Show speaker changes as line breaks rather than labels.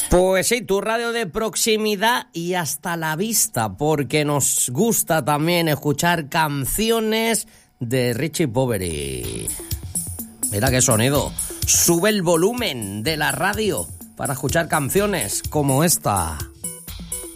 Pues sí, tu radio de proximidad y hasta la vista, porque nos gusta también escuchar canciones de Richie Poveri. Mira qué sonido. Sube el volumen de la radio para escuchar canciones como esta.